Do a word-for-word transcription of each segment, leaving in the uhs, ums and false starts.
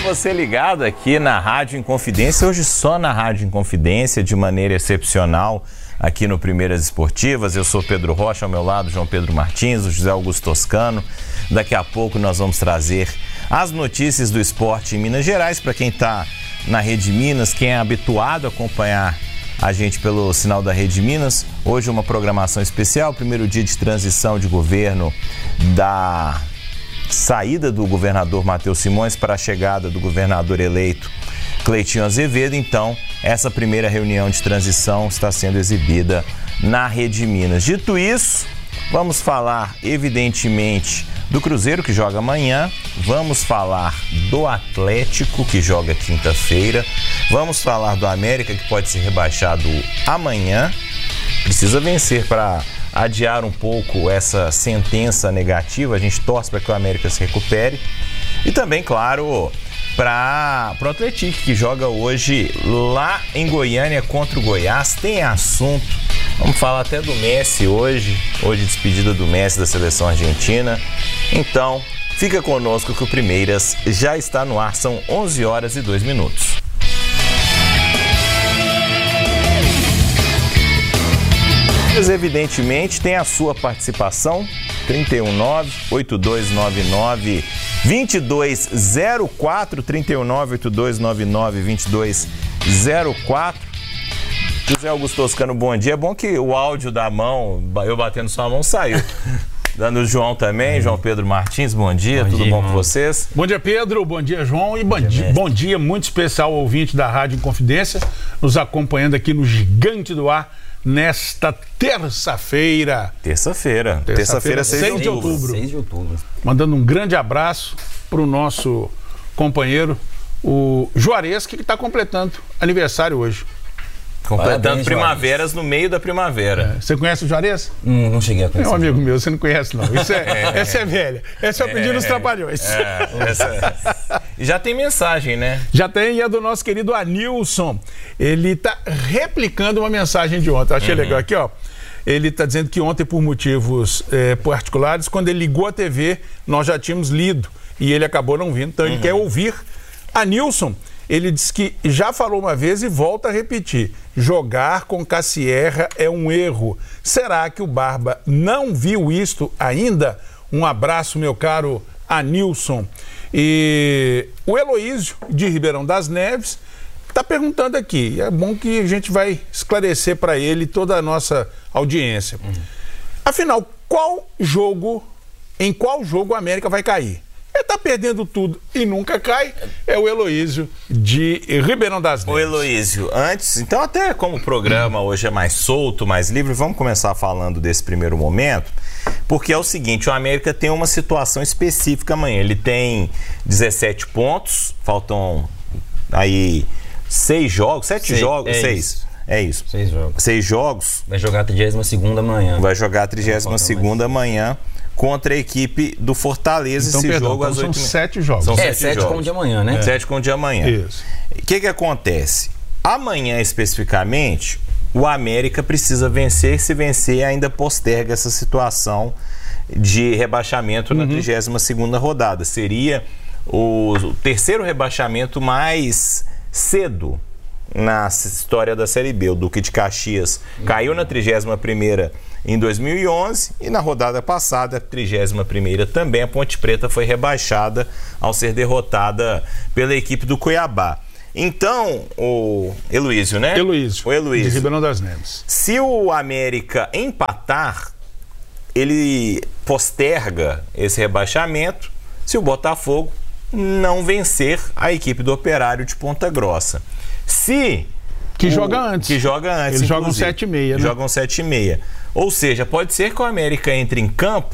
você ligado aqui na Rádio Inconfidência, hoje só na Rádio Inconfidência, de maneira excepcional, aqui no Primeiras Esportivas. Eu sou Pedro Rocha, ao meu lado João Pedro Martins, o José Augusto Toscano. Daqui a pouco nós vamos trazer as notícias do esporte em Minas Gerais, para quem está na Rede Minas, quem é habituado a acompanhar a gente pelo sinal da Rede Minas. Hoje uma programação especial, primeiro dia de transição de governo, da saída do governador Matheus Simões para a chegada do governador eleito Cleitinho Azevedo. Então, essa primeira reunião de transição está sendo exibida na Rede Minas. Dito isso, vamos falar, evidentemente, do Cruzeiro, que joga amanhã. Vamos falar do Atlético, que joga quinta-feira. Vamos falar do América, que pode ser rebaixado amanhã. Precisa vencer para adiar um pouco essa sentença negativa. A gente torce para que o América se recupere. E também, claro, para o Atlético, que joga hoje lá em Goiânia contra o Goiás. Tem assunto. Vamos falar até do Messi hoje. Hoje, despedida do Messi da seleção argentina. Então, fica conosco que o Primeiras já está no ar. São onze horas e dois minutos. Evidentemente, tem a sua participação. trinta e um nove, oito dois nove nove, dois dois zero quatro, trinta e um nove, oito dois nove nove, dois dois zero quatro. José Augusto Toscano, bom dia. É bom que o áudio da mão, eu batendo sua mão, saiu. Dando o João também, João Pedro Martins, bom dia, bom tudo dia, bom irmão. Com vocês? Bom dia, Pedro, bom dia, João, e bom, bom, dia, bom dia muito especial ao ouvinte da Rádio Inconfidência, nos acompanhando aqui no Gigante do Ar, nesta terça-feira. Terça-feira. Terça-feira, seis de outubro. seis de outubro. Mandando um grande abraço para o nosso companheiro, o Juarez, que está completando aniversário hoje. Completando Parabéns, primaveras Juarez. No meio da primavera. É. Você conhece o Juarez? Hum, não cheguei a conhecer. É um amigo meu, você não conhece não. Isso é, é. Essa é velha. Essa eu aprendi é. nos Trapalhões. É. Essa... Já tem mensagem, né? Já tem, e é do nosso querido Anilson. Ele está replicando uma mensagem de ontem. Eu achei uhum. legal aqui, ó. Ele está dizendo que ontem, por motivos é, particulares, quando ele ligou a T V, nós já tínhamos lido e ele acabou não vindo. Então uhum. ele quer ouvir. Anilson, ele disse que já falou uma vez e volta a repetir. Jogar com Cassierra é um erro. Será que o Barba não viu isto ainda? Um abraço, meu caro Anilson. E o Heloísio, de Ribeirão das Neves, está perguntando aqui. É bom que a gente vai esclarecer para ele toda a nossa audiência. Uhum. Afinal, qual jogo, em qual jogo a América vai cair? Ele tá perdendo tudo e nunca cai. É o Heloísio de Ribeirão das Neves. O Heloísio, antes, então até como o programa hoje é mais solto, mais livre, vamos começar falando desse primeiro momento, porque é o seguinte, o América tem uma situação específica amanhã. Ele tem dezessete pontos, faltam aí seis jogos, sete Sei, jogos, é seis. Isso. É isso. Seis jogos. Seis jogos. Vai jogar a trigésima segunda amanhã. Vai jogar a trigésima segunda amanhã. Contra a equipe do Fortaleza. Então, esse perdão, jogo então às são oito sete jogos. São é, sete, sete jogos. Com o de amanhã, né? É. Sete com o de amanhã. Isso. O que que acontece? Amanhã, especificamente, o América precisa vencer. Se vencer, ainda posterga essa situação de rebaixamento uhum. na trigésima segunda rodada. Seria o terceiro rebaixamento mais cedo na história da Série B. O Duque de Caxias uhum. caiu na trigésima primeira em dois mil e onze e na rodada passada, a trigésima primeira também, a Ponte Preta foi rebaixada ao ser derrotada pela equipe do Cuiabá. Então, o Heloísio, né? Heloísio, o Heloísio, de Ribeirão das Neves. Se o América empatar, ele posterga esse rebaixamento. Se o Botafogo não vencer a equipe do Operário de Ponta Grossa. Se... Que o, joga antes. Que joga antes, Eles jogam sete e meia, né? Jogam sete e meia. Ou seja, pode ser que o América entre em campo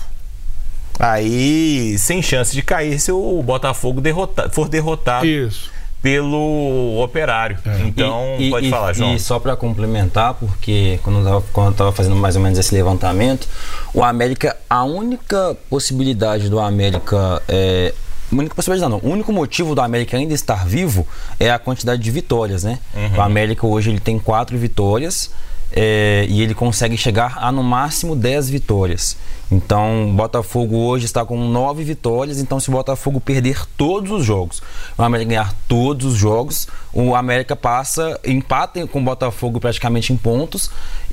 aí sem chance de cair se o Botafogo derrota, for derrotado Isso. pelo Operário. É. Então, e, pode e, falar, João. E só para complementar, porque quando eu estava fazendo mais ou menos esse levantamento, o América, a única possibilidade do América... É, A única possibilidade não, o único motivo do América ainda estar vivo é a quantidade de vitórias, né? Uhum. O América hoje ele tem quatro vitórias, é, e ele consegue chegar a no máximo dez vitórias. Então, o Botafogo hoje está com nove vitórias. Então, se o Botafogo perder todos os jogos, o América ganhar todos os jogos, o América passa, empata com o Botafogo praticamente em pontos,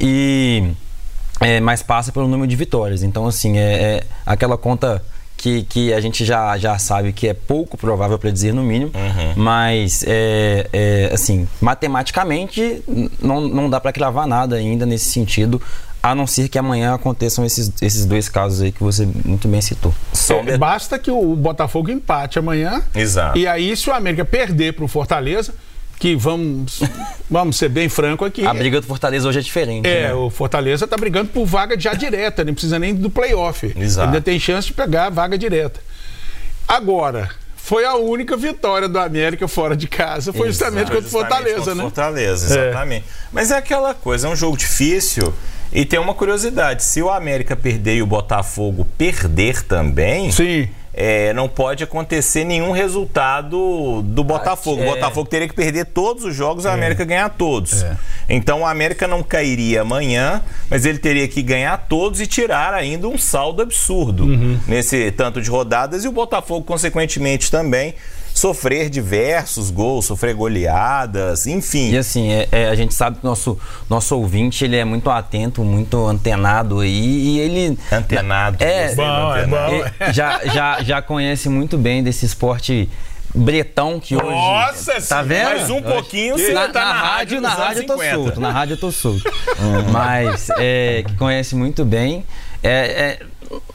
e é, mas passa pelo número de vitórias. Então, assim, é, é aquela conta que, que a gente já, já sabe que é pouco provável, para dizer no mínimo, uhum. mas, é, é, assim, matematicamente, não, não dá para cravar nada ainda nesse sentido, a não ser que amanhã aconteçam esses, esses dois casos aí que você muito bem citou. É, basta que o Botafogo empate amanhã. Exato. E aí, se o América perder para o Fortaleza, que vamos, vamos ser bem franco aqui. A briga do Fortaleza hoje é diferente. É, né? O Fortaleza está brigando por vaga já direta, nem precisa nem do play-off. Exato. Ainda tem chance de pegar a vaga direta. Agora, foi a única vitória do América fora de casa, foi justamente Exato. contra o Fortaleza, contra né? Fortaleza, exatamente. É. Mas é aquela coisa, é um jogo difícil. E tem uma curiosidade, se o América perder e o Botafogo perder também, sim. É, não pode acontecer nenhum resultado do Botafogo. Ah, é. O Botafogo teria que perder todos os jogos e o é. América ganhar todos. É. Então o América não cairia amanhã, mas ele teria que ganhar todos e tirar ainda um saldo absurdo uhum. nesse tanto de rodadas, e o Botafogo, consequentemente, também sofrer diversos gols, sofrer goleadas, enfim. E assim, é, é, a gente sabe que o nosso, nosso ouvinte, ele é muito atento, muito antenado aí, e ele... Antenado. É, bom, é bom. Já, já, já conhece muito bem desse esporte bretão que hoje... Nossa, tá vendo? Mais um pouquinho, você na, tá na, na rádio, na rádio eu tô cinquenta. solto, na rádio eu tô solto. Mas, é, que conhece muito bem, é... é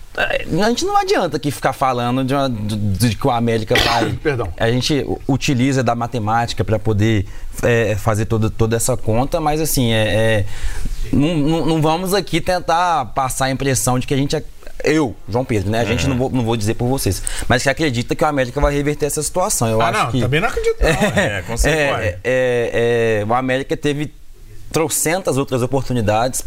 a gente não adianta aqui ficar falando de, uma, de, de que o América vai... Perdão. A gente utiliza da matemática para poder é, fazer toda, toda essa conta, mas assim, é, é, não, não, não vamos aqui tentar passar a impressão de que a gente... É, eu, João Pedro, né? A gente uhum. não, vou, não vou dizer por vocês, mas que acredita que o América vai reverter essa situação. Eu ah, acho não, que, também não acredito não. É, com certeza. É, é, é, o América teve trocentas outras oportunidades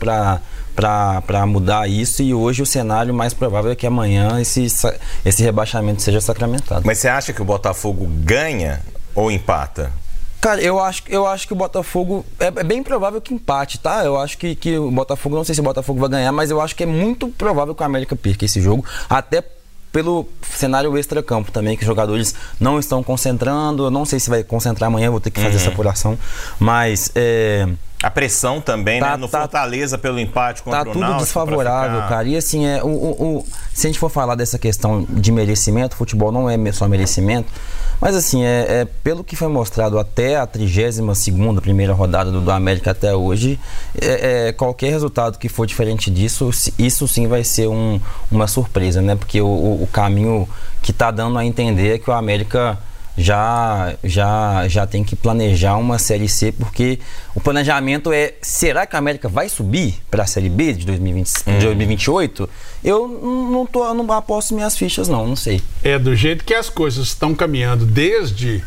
para mudar isso, e hoje o cenário mais provável é que amanhã esse, esse rebaixamento seja sacramentado. Mas você acha que o Botafogo ganha ou empata? Cara, eu acho, eu acho que o Botafogo... É, é bem provável que empate, tá? Eu acho que, que o Botafogo... Não sei se o Botafogo vai ganhar, mas eu acho que é muito provável que o América perca esse jogo, até pelo cenário extra-campo também, que os jogadores não estão concentrando. Eu não sei se vai concentrar amanhã, vou ter que fazer uhum. essa apuração, mas... É... A pressão também, tá, né? No tá, Fortaleza pelo empate contra tá o Náutico. Tá tudo desfavorável, ficar... cara. E assim, é, o, o, o, se a gente for falar dessa questão de merecimento, futebol não é só merecimento, mas assim, é, é pelo que foi mostrado até a trigésima segunda, primeira rodada do, do América até hoje, é, é, qualquer resultado que for diferente disso, isso sim vai ser um, uma surpresa, né? Porque o, o, o caminho que tá dando a entender é que o América... Já, já, já tem que planejar uma Série C, porque o planejamento é: será que a América vai subir para a Série B de dois mil e vinte, uhum. dois mil e vinte e oito? Eu não, tô, não aposto minhas fichas, não, não sei. É, do jeito que as coisas estão caminhando desde...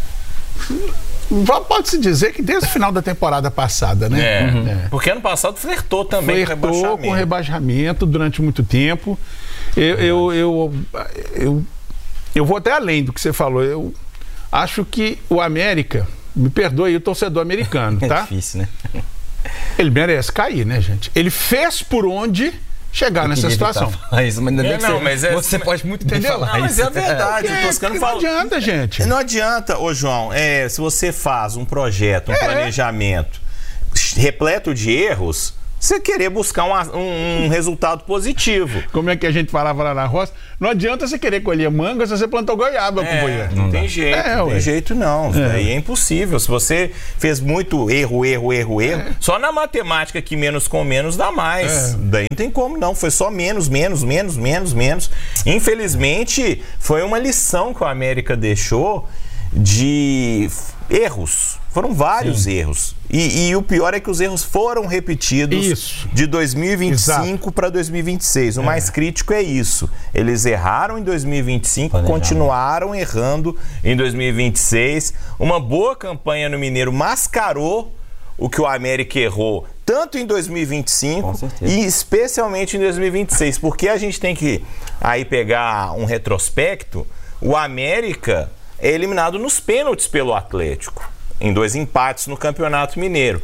Pode-se dizer que desde o final da temporada passada, né? É, uhum. é. Porque ano passado flertou também flertou com rebaixamento. com rebaixamento durante muito tempo. Eu... eu, eu, eu Eu vou até além do que você falou. Eu acho que o América, me perdoe aí o torcedor americano, tá? É difícil, né? Ele merece cair, né, gente? Ele fez por onde chegar eu nessa situação. Isso, mas é, não, você, mas é, você pode muito bem entendeu? falar não, mas isso. é verdade. É, o Toscano não fala... adianta, gente. Não adianta, ô João, é, se você faz um projeto, um é. planejamento repleto de erros, você querer buscar um, um, um resultado positivo. Como é que a gente falava lá na roça? Não adianta você querer colher manga se você plantou goiaba, é, companheiro. Não, não tem jeito, é, não tem jeito não. Isso é. daí é impossível. Se você fez muito erro, erro, erro, erro, é. só na matemática que menos com menos dá mais. É. Daí não tem como não. Foi só menos, menos, menos, menos, menos. Infelizmente, foi uma lição que o América deixou de erros. Foram vários Sim. erros. E, e o pior é que os erros foram repetidos isso. de dois mil e vinte e cinco para dois mil e vinte e seis. O é. mais crítico é isso. Eles erraram em dois mil e vinte e cinco, Pode continuaram errar. errando em dois mil e vinte e seis. Uma boa campanha no Mineiro mascarou o que o América errou tanto em dois mil e vinte e cinco e especialmente em dois mil e vinte e seis. Porque a gente tem que aí pegar um retrospecto. O América é eliminado nos pênaltis pelo Atlético, em dois empates no Campeonato Mineiro.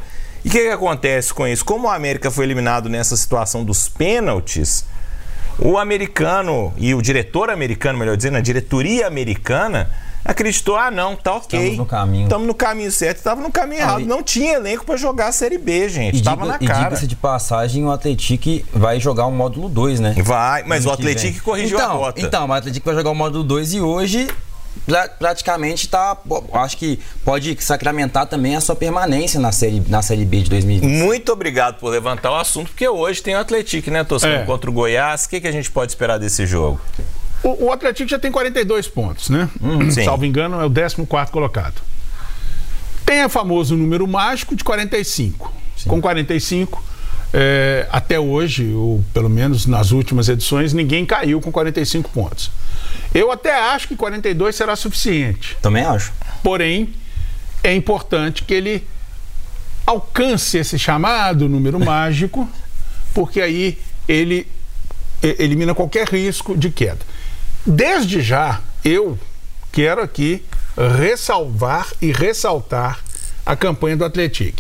E o que, que acontece com isso? Como o América foi eliminado nessa situação dos pênaltis, o americano e o diretor americano, melhor dizendo, a diretoria americana, acreditou, ah não, tá ok. Estamos no caminho. Estamos no caminho certo, estava no caminho errado. e... Não tinha elenco para jogar a Série B, gente. Estava na cara. E diga-se de passagem, o Atlético vai jogar o módulo dois, né? Vai, mas o Atlético corrigiu então, a rota. Então, o Atlético vai jogar o módulo dois e hoje pra, praticamente tá, acho que pode sacramentar também a sua permanência na série, na série B de dois mil e vinte. Muito obrigado por levantar o assunto, porque hoje tem o Atlético, né, Toscano, é. contra o Goiás. O que, que a gente pode esperar desse jogo? O, o Atlético já tem quarenta e dois pontos, né? Hum, Salvo engano, é o décimo quarto colocado. Tem o famoso número mágico de quarenta e cinco. Sim. Com quarenta e cinco, é, até hoje, ou pelo menos nas últimas edições, ninguém caiu com quarenta e cinco pontos. Eu até acho que quarenta e dois será suficiente. Também acho. Porém, é importante que ele alcance esse chamado número mágico, porque aí ele elimina qualquer risco de queda. Desde já, eu quero aqui ressalvar e ressaltar a campanha do Atlético.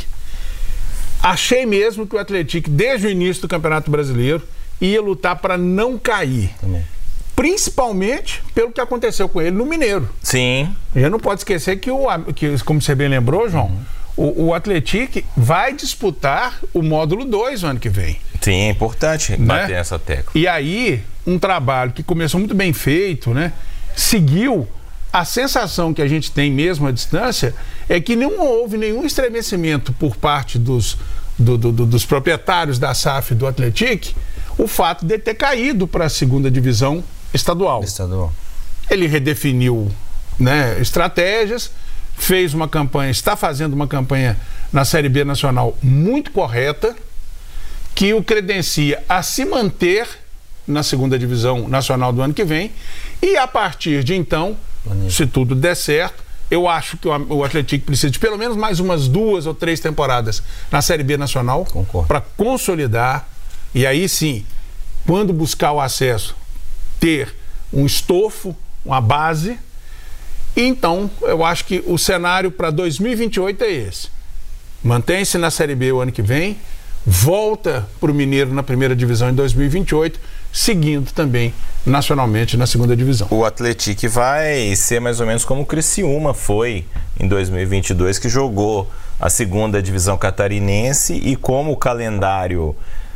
Achei mesmo que o Atlético, desde o início do Campeonato Brasileiro, ia lutar para não cair. Também. Principalmente pelo que aconteceu com ele no Mineiro. Sim. A gente não pode esquecer que, o, que como você bem lembrou, João, uhum. o, o Atlético vai disputar o módulo dois no ano que vem. Sim, é importante né? bater essa tecla. E aí, um trabalho que começou muito bem feito, né? Seguiu. A sensação que a gente tem mesmo à distância é que não houve nenhum estremecimento por parte dos, do, do, do, dos proprietários da S A F do Atlético, o fato de ter caído para a segunda divisão estadual. Estadual. Ele redefiniu, né, estratégias, fez uma campanha, está fazendo uma campanha na Série B Nacional muito correta, que o credencia a se manter na segunda divisão nacional do ano que vem, e a partir de então, se tudo der certo, eu acho que o Atlético precisa de pelo menos mais umas duas ou três temporadas na Série B Nacional para consolidar, e aí sim, quando buscar o acesso, ter um estofo, uma base. E então, eu acho que o cenário para dois mil e vinte e oito é esse. Mantém-se na Série B o ano que vem, volta para o Mineiro na primeira divisão em dois mil e vinte e oito, seguindo também nacionalmente na segunda divisão. O Atlético vai ser mais ou menos como o Criciúma foi em dois mil e vinte e dois, que jogou a segunda divisão catarinense, e como o calendário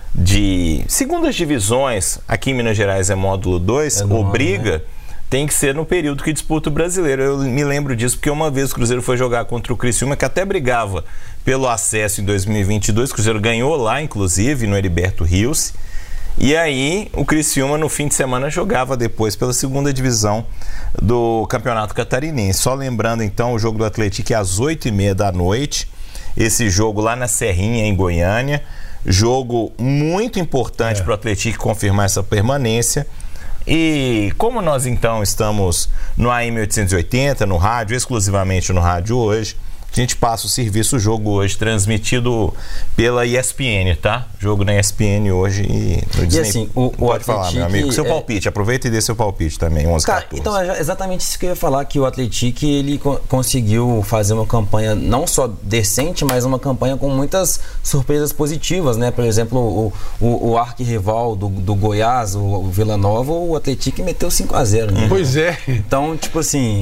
de segundas divisões aqui em Minas Gerais é módulo dois, é obriga, né? Tem que ser no período que disputa o Brasileiro. Eu me lembro disso porque uma vez o Cruzeiro foi jogar contra o Criciúma, que até brigava pelo acesso em dois mil e vinte e dois, o Cruzeiro ganhou lá, inclusive, no Heriberto Rios. E aí o Criciúma no fim de semana jogava depois pela segunda divisão do Campeonato Catarinense. Só lembrando então, o jogo do Atlético é às oito e meia da noite, esse jogo lá na Serrinha, em Goiânia, jogo muito importante é. para o Atlético confirmar essa permanência. E como nós então estamos no A M oitocentos e oitenta, no rádio, exclusivamente no rádio hoje, a gente passa o serviço o jogo hoje, transmitido pela E S P N, tá? Jogo na E S P N hoje e no Disney. E assim, o, pode o falar, meu amigo. Seu é... palpite, aproveita e dê seu palpite também, onze, Cara, quatorze. então é exatamente isso que eu ia falar, que o Atlético, ele co- conseguiu fazer uma campanha não só decente, mas uma campanha com muitas surpresas positivas, né? Por exemplo, o, o, o arquirrival do, do Goiás, o, o Vila Nova, o Atlético meteu cinco a zero, né? Pois é. Então, tipo assim,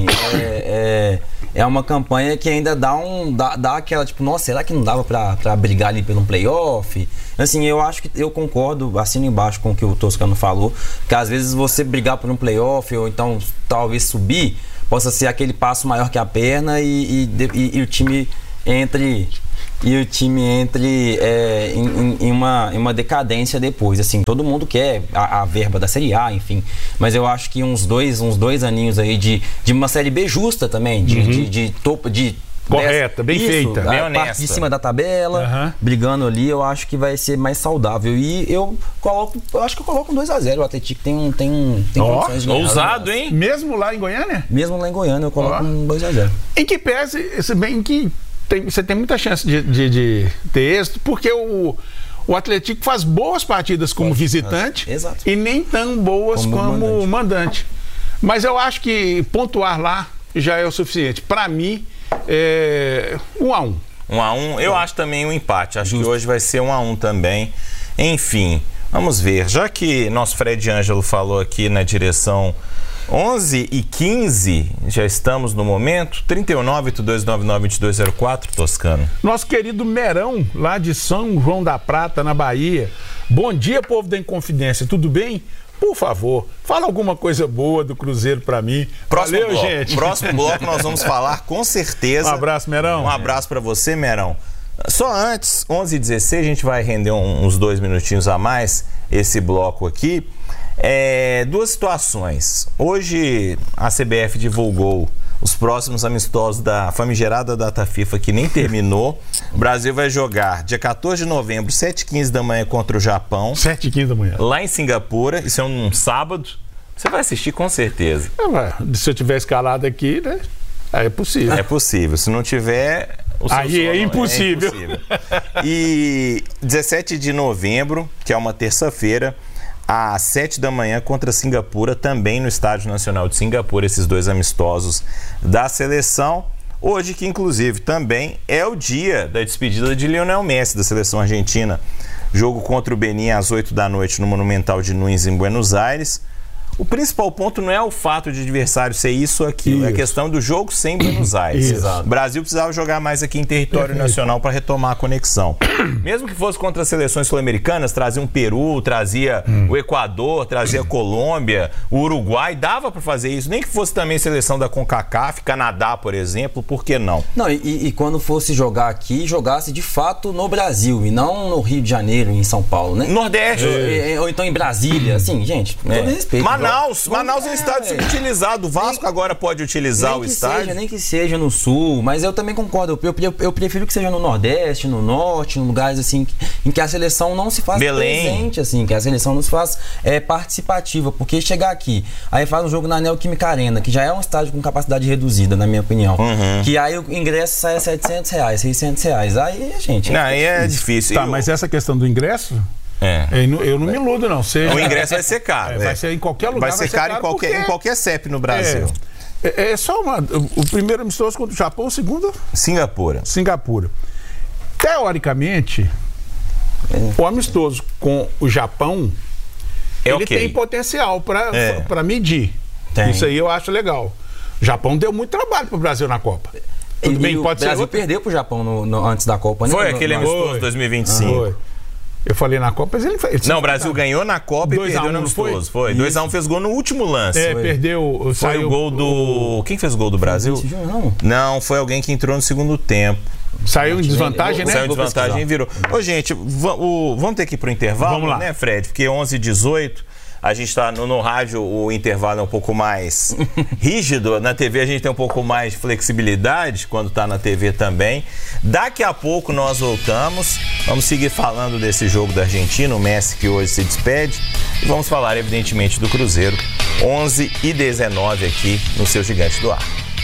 é, é, é uma campanha que ainda dá um dá, dá aquela, tipo, nossa, será que não dava pra, pra brigar ali pelo um playoff? Assim, eu acho que eu concordo, assino embaixo com o que o Toscano falou, que às vezes você brigar por um playoff ou então talvez subir, possa ser aquele passo maior que a perna e, e, e, e o time entre e o time entre é, em, em, uma, em uma decadência depois. Assim, todo mundo quer a, a verba da Série A, enfim, mas eu acho que uns dois, uns dois aninhos aí de, de uma Série B justa também, de, uhum. de, de topo de correta, bem isso, feita, a bem honesta. Parte de cima da tabela, uhum. brigando ali, eu acho que vai ser mais saudável. E eu coloco, eu acho que eu coloco um dois a zero. O Atlético tem um tem um tem oh, condições de ganhar. Ousado, hein? Mesmo lá em Goiânia? Mesmo lá em Goiânia, eu coloco oh. um dois a zero. Em que pese, se bem que tem, você tem muita chance de, de, de ter êxito, porque o O Atlético faz boas partidas como Pode, visitante exato. e nem tão boas como, como mandante. mandante. Mas eu acho que pontuar lá já é o suficiente. Para mim, é um a um. Um a um, eu acho também um empate. Acho Justo. que hoje vai ser um a um também. Enfim, vamos ver. Já que nosso Fred Ângelo falou aqui na direção onze e quinze, já estamos no momento. trinta e um, nove oito dois nove nove, dois dois zero quatro, Toscano. Nosso querido Merão, lá de São João da Prata, na Bahia. Bom dia, povo da Inconfidência. Tudo bem? Por favor, fala alguma coisa boa do Cruzeiro pra mim. Próximo Valeu, bloco. gente. Próximo bloco nós vamos falar com certeza. Um abraço, Merão. Um abraço pra você, Merão. Só antes, onze e dezesseis, a gente vai render um, uns dois minutinhos a mais esse bloco aqui. É, duas situações. Hoje a C B F divulgou os próximos amistosos da famigerada data FIFA, que nem terminou. O Brasil vai jogar dia quatorze de novembro, sete e quinze da manhã contra o Japão. sete e quinze da manhã. Lá em Singapura. Isso é um sábado. Você vai assistir com certeza. É, se eu tiver escalado aqui, né? Aí é possível. É possível. Se não tiver... O seu Aí é impossível. é impossível. E dezessete de novembro, que é uma terça-feira, às sete da manhã contra Singapura, também no Estádio Nacional de Singapura, esses dois amistosos da seleção. Hoje, que inclusive também é o dia da despedida de Lionel Messi, da seleção argentina. Jogo contra o Benin às oito da noite no Monumental de Nunes, em Buenos Aires. O principal ponto não é o fato de adversário ser isso ou aquilo, isso. É a questão do jogo sem Buenos Aires. Exato. O Brasil precisava jogar mais aqui em território Perfeito. nacional para retomar a conexão. Mesmo que fosse contra as seleções sul-americanas, trazia um Peru, trazia hum. o Equador, trazia a Colômbia, o Uruguai, dava para fazer isso. Nem que fosse também seleção da CONCACAF, Canadá, por exemplo, por que não? Não, e, e quando fosse jogar aqui, jogasse de fato no Brasil e não no Rio de Janeiro, em São Paulo, né? Nordeste. É. Ou, ou então em Brasília, assim, gente, com todo é. respeito. Manaus. Manaus, Manaus é um estádio subutilizado. O Vasco nem, agora pode utilizar o estádio. Seja, nem que seja no sul, mas eu também concordo. Eu, eu, eu prefiro que seja no Nordeste, no Norte, em lugares assim em que a seleção não se faz Belém. presente, assim, que a seleção não se faz é, participativa. Porque chegar aqui, aí faz um jogo na Neoquímica Arena, que já é um estádio com capacidade reduzida, na minha opinião. Uhum. Que aí o ingresso sai a setecentos reais, seiscentos reais. Aí, gente. Não, aí é difícil. Tá, eu... mas essa questão do ingresso. É. Eu, não, eu não me iludo, não. Seja, o ingresso vai ser caro. É, vai ser em qualquer lugar. Vai ser, vai ser caro, caro em, qualquer, porque... em qualquer C E P no Brasil. É, é só uma. O primeiro amistoso contra o Japão, o segundo. Singapura. Singapura. Teoricamente, é. o amistoso com o Japão é ele okay. tem potencial para é. medir. Tem. Isso aí eu acho legal. O Japão deu muito trabalho para o Brasil na Copa. Tudo e, bem, e pode o Brasil ser perdeu pro Japão no, no, antes da Copa, né? Foi aquele amistoso dois mil e vinte e cinco. Foi. Eu falei na Copa, mas ele fez. Não, o Brasil ganhou na Copa e perdeu no amistoso. Foi. dois a um fez gol no último lance. É, foi. perdeu. Foi saiu, o gol do. Quem fez o gol do Brasil? Não, não foi alguém que entrou no segundo tempo. Saiu em desvantagem, né? Saiu em desvantagem e virou. Ô, gente, vamos ter que ir pro intervalo, vamos lá. Né, Fred? Porque onze e dezoito. A gente está no, no rádio, o intervalo é um pouco mais rígido. Na T V a gente tem um pouco mais de flexibilidade, quando está na T V também. Daqui a pouco nós voltamos. Vamos seguir falando desse jogo da Argentina, o Messi que hoje se despede. E vamos falar, evidentemente, do Cruzeiro. onze e dezenove aqui no seu Gigante do Ar.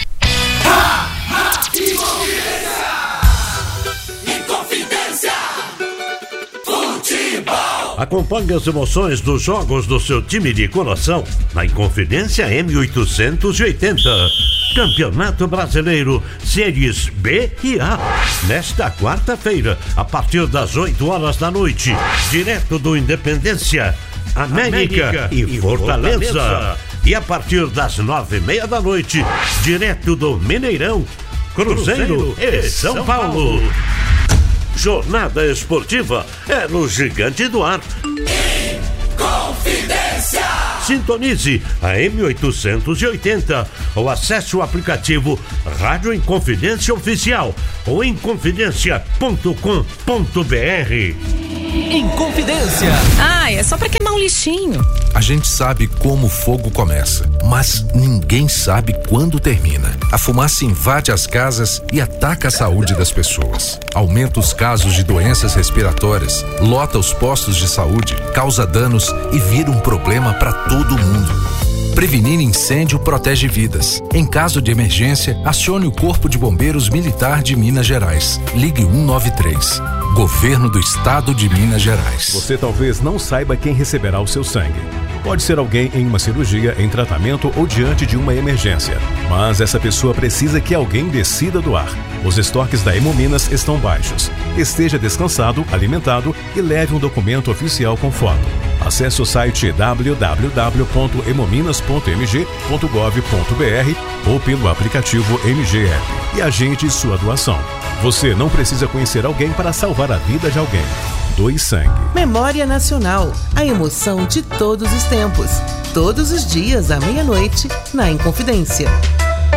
Acompanhe as emoções dos jogos do seu time de coração na Inconfidência M oitocentos e oitenta. Campeonato Brasileiro, séries B e A. Nesta quarta-feira, a partir das oito horas da noite, direto do Independência, América, América e, e Fortaleza. Fortaleza. E a partir das nove e meia da noite, direto do Mineirão, Cruzeiro, Cruzeiro e São, São Paulo. Paulo. Jornada esportiva é no Gigante do Ar. Inconfidência! Sintonize a M oitocentos e oitenta ou acesse o aplicativo Rádio Inconfidência Oficial ou inconfidência ponto com ponto br. Inconfidência. Ah, é só pra queimar um lixinho. A gente sabe como o fogo começa, mas ninguém sabe quando termina. A fumaça invade as casas e ataca a saúde das pessoas. Aumenta os casos de doenças respiratórias, lota os postos de saúde, causa danos e vira um problema para todo mundo. Prevenir incêndio protege vidas. Em caso de emergência, acione o Corpo de Bombeiros Militar de Minas Gerais. Ligue cento e noventa e três. Governo do Estado de Minas Gerais. Você talvez não saiba quem receberá o seu sangue. Pode ser alguém em uma cirurgia, em tratamento ou diante de uma emergência. Mas essa pessoa precisa que alguém decida doar. Os estoques da Hemominas estão baixos. Esteja descansado, alimentado e leve um documento oficial com foto. Acesse o site w w w ponto hemominas ponto m g ponto gov ponto b r ou pelo aplicativo M G App e agende sua doação. Você não precisa conhecer alguém para salvar a vida de alguém. Doe sangue. Memória Nacional, a emoção de todos os tempos. Todos os dias à meia-noite, na Inconfidência.